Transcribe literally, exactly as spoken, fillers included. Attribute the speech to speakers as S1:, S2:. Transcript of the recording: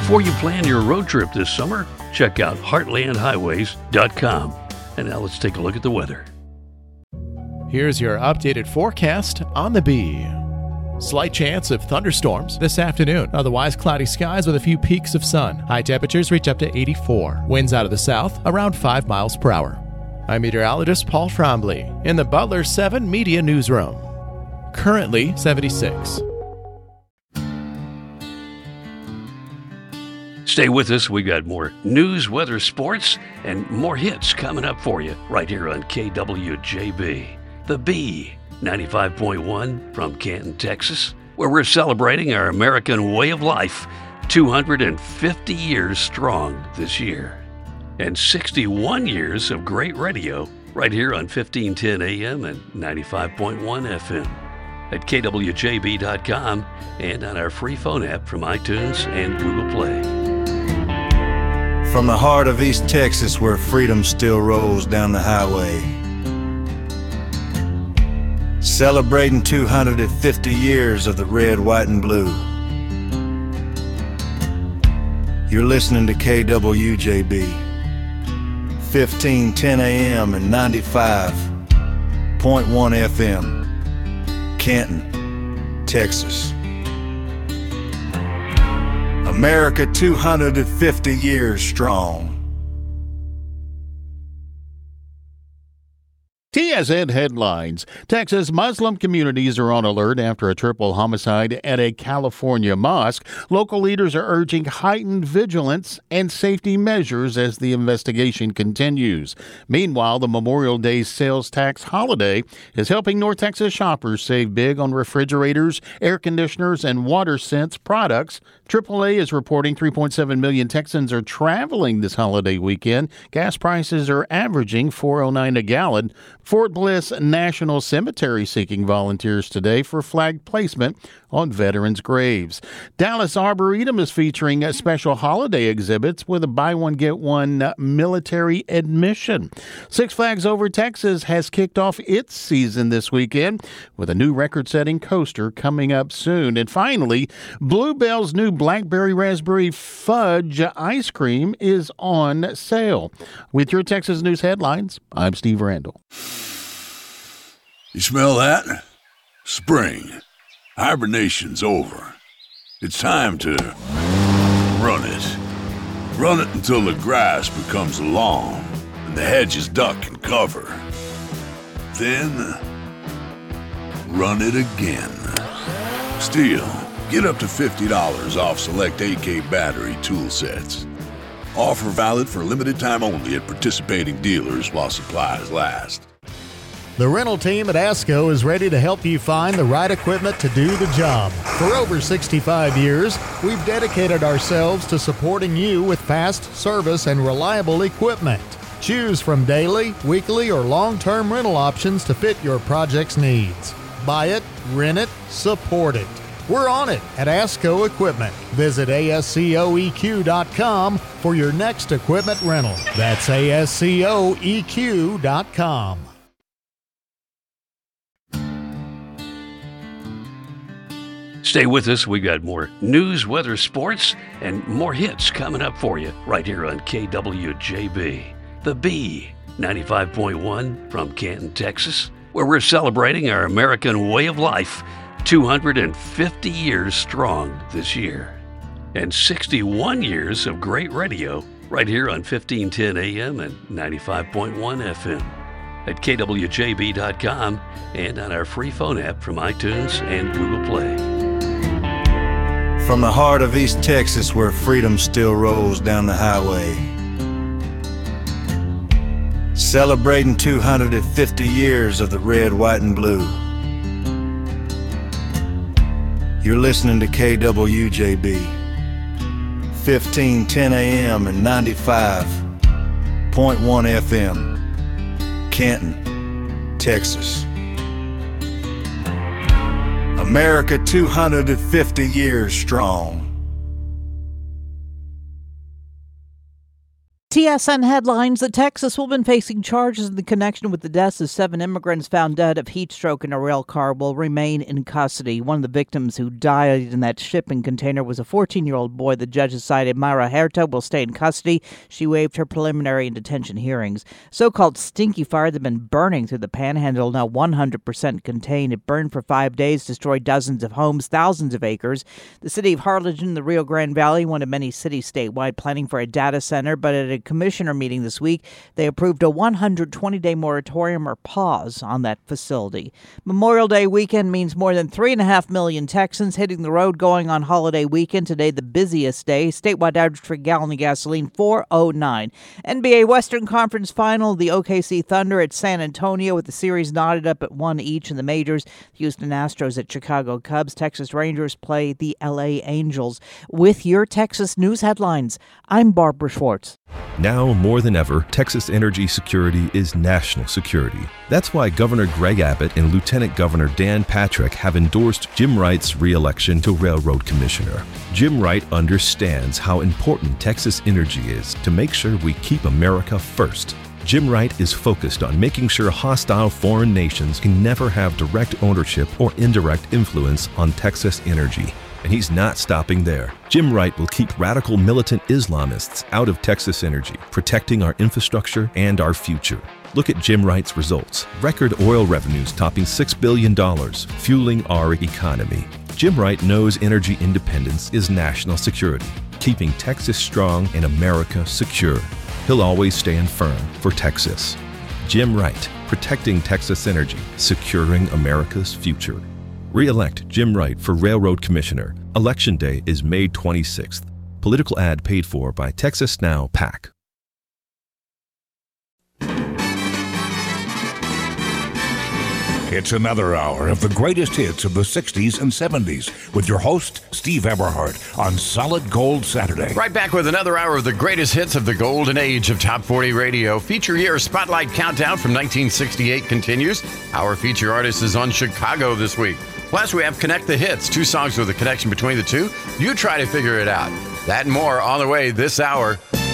S1: Before you plan your road trip this summer, check out heartland highways dot com. And now let's take a look at the weather.
S2: Here's your updated forecast on the Bee. Slight chance of thunderstorms this afternoon. Otherwise, cloudy skies with a few peaks of sun. High temperatures reach up to eighty-four. Winds out of the south around five miles per hour. I'm meteorologist Paul Trombley in the Butler seven Media Newsroom. Currently seventy-six.
S1: Stay with us. We got more news, weather, sports, and more hits coming up for you right here on K W J B. The Bee, ninety-five point one from Canton, Texas, where we're celebrating our American way of life, two hundred fifty years strong this year. And sixty-one years of great radio right here on fifteen ten A M and ninety-five point one F M. At K W J B dot com and on our free phone app from iTunes and Google Play.
S3: From the heart of East Texas, where freedom still rolls down the highway, celebrating two hundred fifty years of the red, white, and blue. You're listening to K W J B, fifteen ten A M and ninety-five point one F M, Canton, Texas. America two hundred fifty years strong.
S4: T S N headlines. Texas Muslim communities are on alert after a triple homicide at a California mosque. Local leaders are urging heightened vigilance and safety measures as the investigation continues. Meanwhile, the Memorial Day sales tax holiday is helping North Texas shoppers save big on refrigerators, air conditioners, and WaterSense products. triple A is reporting three point seven million Texans are traveling this holiday weekend. Gas prices are averaging four oh nine a gallon. Fort Bliss National Cemetery seeking volunteers today for flag placement on veterans' graves. Dallas Arboretum is featuring special holiday exhibits with a buy one, get one military admission. Six Flags Over Texas has kicked off its season this weekend with a new record-setting coaster coming up soon. And finally, Bluebell's new Blackberry Raspberry Fudge ice cream is on sale. With your Texas News headlines, I'm Steve Randall.
S5: You smell that? Spring. Hibernation's over. It's time to run it. Run it until the grass becomes long and the hedges duck and cover. Then, run it again. Stihl, get up to fifty dollars off select A K battery tool sets. Offer valid for limited time only at participating dealers while supplies last.
S6: The rental team at ASCO is ready to help you find the right equipment to do the job. For over sixty-five years, we've dedicated ourselves to supporting you with fast service and reliable equipment. Choose from daily, weekly, or long-term rental options to fit your project's needs. Buy it, rent it, support it. We're on it at ASCO Equipment. Visit A S C O E Q dot com for your next equipment rental. That's A S C O E Q dot com.
S1: Stay with us. We got more news, weather, sports, and more hits coming up for you right here on K W J B. The Bee, ninety-five point one from Canton, Texas, where we're celebrating our American way of life, two hundred fifty years strong this year. And sixty-one years of great radio right here on fifteen ten A M and ninety-five point one F M. At K W J B dot com and on our free phone app from iTunes and Google Play.
S3: From the heart of East Texas, where freedom still rolls down the highway, celebrating two hundred fifty years of the red, white, and blue. You're listening to K W J B, fifteen ten A M and ninety-five point one F M, Canton, Texas. America two hundred fifty years strong.
S7: T S N headlines that Texas will be facing charges in the connection with the deaths of seven immigrants found dead of heat stroke in a rail car will remain in custody. One of the victims who died in that shipping container was a fourteen-year-old boy. The judge decided Myra Herta will stay in custody. She waived her preliminary and detention hearings. So-called stinky fire that had been burning through the panhandle, now one hundred percent contained. It burned for five days, destroyed dozens of homes, thousands of acres. The city of Harlingen, the Rio Grande Valley, one of many cities statewide planning for a data center, but at a commissioner meeting this week, they approved a one hundred twenty day moratorium or pause on that facility. Memorial Day weekend means more than three and a half million Texans hitting the road going on holiday weekend. Today, the busiest day. Statewide average for a gallon of gasoline, four oh nine. N B A Western Conference Final, the O K C Thunder at San Antonio with the series knotted up at one each in the majors. Houston Astros at Chicago Cubs. Texas Rangers play the L A Angels. With your Texas news headlines, I'm Barbara Schwartz.
S8: Now more than ever, Texas energy security is national security. That's why Governor Greg Abbott and Lieutenant Governor Dan Patrick have endorsed Jim Wright's re-election to Railroad Commissioner. Jim Wright understands how important Texas energy is to make sure we keep America first. Jim Wright is focused on making sure hostile foreign nations can never have direct ownership or indirect influence on Texas energy. And he's not stopping there. Jim Wright will keep radical militant Islamists out of Texas energy, protecting our infrastructure and our future. Look at Jim Wright's results. Record oil revenues topping six billion dollars, fueling our economy. Jim Wright knows energy independence is national security, keeping Texas strong and America secure. He'll always stand firm for Texas. Jim Wright, protecting Texas energy, securing America's future. Re-elect Jim Wright for Railroad Commissioner. Election Day is May twenty-sixth. Political ad paid for by Texas Now PAC.
S9: It's another hour of the greatest hits of the sixties and seventies with your host, Steve Eberhardt, on Solid Gold Saturday.
S10: Right back with another hour of the greatest hits of the golden age of Top forty Radio. Feature Year Spotlight Countdown from nineteen sixty-eight continues. Our feature artist is on Chicago this week. Plus, we have Connect the Hits, two songs with a connection between the two. You try to figure it out. That and more on the way this hour.